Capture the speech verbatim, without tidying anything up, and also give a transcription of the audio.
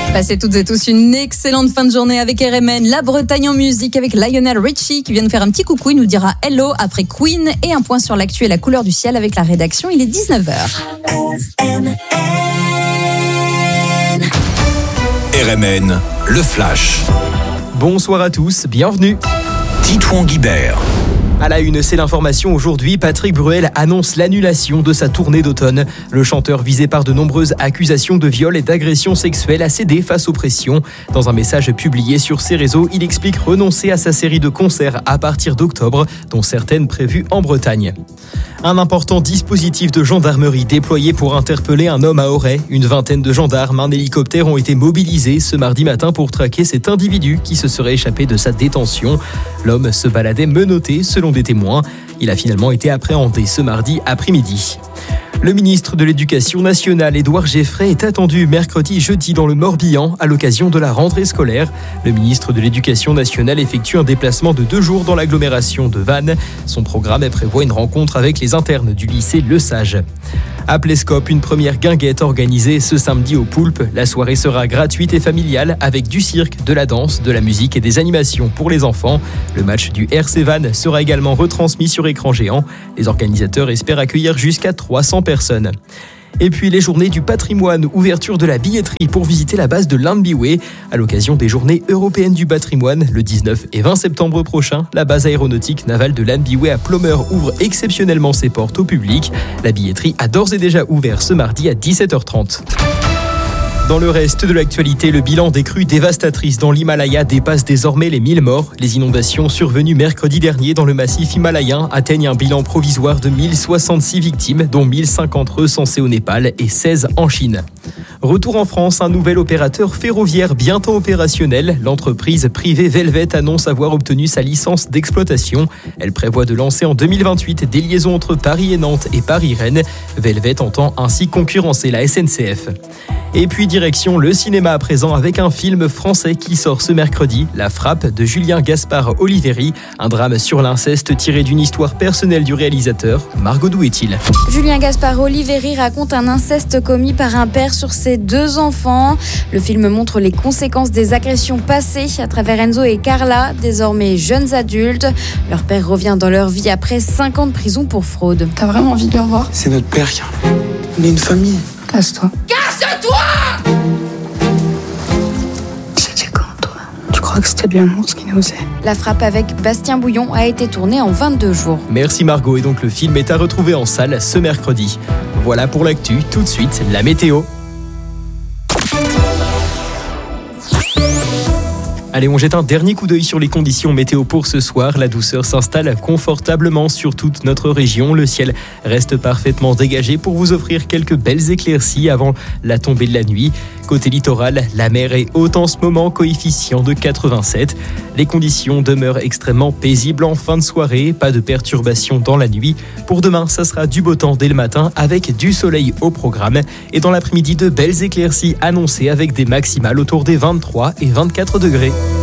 Passez toutes et tous une excellente fin de journée avec R M N, la Bretagne en musique avec Lionel Richie qui vient nous faire un petit coucou, il nous dira hello après Queen et un point sur l'actu et la couleur du ciel avec la rédaction, il est dix-neuf heures. R M N, le flash. Bonsoir à tous, bienvenue. Titouan Guibert. À la une, c'est l'information aujourd'hui, Patrick Bruel annonce l'annulation de sa tournée d'automne. Le chanteur visé par de nombreuses accusations de viol et d'agression sexuelle a cédé face aux pressions. Dans un message publié sur ses réseaux, il explique renoncer à sa série de concerts à partir d'octobre, dont certaines prévues en Bretagne. Un important dispositif de gendarmerie déployé pour interpeller un homme à Auray. Une vingtaine de gendarmes, un hélicoptère ont été mobilisés ce mardi matin pour traquer cet individu qui se serait échappé de sa détention. L'homme se baladait menotté selon des témoins. Il a finalement été appréhendé ce mardi après-midi. Le ministre de l'Éducation nationale, Édouard Geoffrey, est attendu mercredi et jeudi dans le Morbihan à l'occasion de la rentrée scolaire. Le ministre de l'Éducation nationale effectue un déplacement de deux jours dans l'agglomération de Vannes. Son programme prévoit une rencontre avec les internes du lycée Le Sage. À Plescope, une première guinguette organisée ce samedi au Poulpe. La soirée sera gratuite et familiale avec du cirque, de la danse, de la musique et des animations pour les enfants. Le match du R C Vannes sera également retransmis sur écran géant. Les organisateurs espèrent accueillir jusqu'à trois cents personnes. Et puis les journées du patrimoine, ouverture de la billetterie pour visiter la base de Llanbiwé. À l'occasion des journées européennes du patrimoine, le dix-neuf et vingt septembre prochain, la base aéronautique navale de Llanbiwé à Plomeur ouvre exceptionnellement ses portes au public. La billetterie a d'ores et déjà ouvert ce mardi à dix-sept heures trente. Dans le reste de l'actualité, le bilan des crues dévastatrices dans l'Himalaya dépasse désormais les mille morts. Les inondations survenues mercredi dernier dans le massif himalayen atteignent un bilan provisoire de mille soixante-six victimes, dont mille cinquante recensées au Népal et seize en Chine. Retour en France, un nouvel opérateur ferroviaire bientôt opérationnel. L'entreprise privée Velvet annonce avoir obtenu sa licence d'exploitation. Elle prévoit de lancer en deux mille vingt-huit des liaisons entre Paris et Nantes et Paris-Rennes. Velvet entend ainsi concurrencer la S N C F. Et puis direction le cinéma à présent avec un film français qui sort ce mercredi, La Frappe de Julien Gaspard Oliveri, un drame sur l'inceste tiré d'une histoire personnelle du réalisateur. Margot, d'où est-il ? Julien Gaspard Oliveri raconte un inceste commis par un père sur ses deux enfants. Le film montre les conséquences des agressions passées à travers Enzo et Carla, désormais jeunes adultes. Leur père revient dans leur vie après cinq ans de prison pour fraude. T'as vraiment envie de le revoir ? C'est notre père, Carla. On est une famille. Casse-toi. Casse-toi ! C'était quand, toi ? Tu crois que c'était de l'amour ce qu'il nous faisait ? La Frappe avec Bastien Bouillon a été tournée en vingt-deux jours. Merci Margot, et donc le film est à retrouver en salle ce mercredi. Voilà pour l'actu, tout de suite la météo. Allez, on jette un dernier coup d'œil sur les conditions météo pour ce soir. La douceur s'installe confortablement sur toute notre région. Le ciel reste parfaitement dégagé pour vous offrir quelques belles éclaircies avant la tombée de la nuit. Côté littoral, la mer est haute en ce moment, coefficient de quatre-vingt-sept. Les conditions demeurent extrêmement paisibles en fin de soirée, pas de perturbations dans la nuit. Pour demain, ça sera du beau temps dès le matin avec du soleil au programme. Et dans l'après-midi, de belles éclaircies annoncées avec des maximales autour des vingt-trois et vingt-quatre degrés.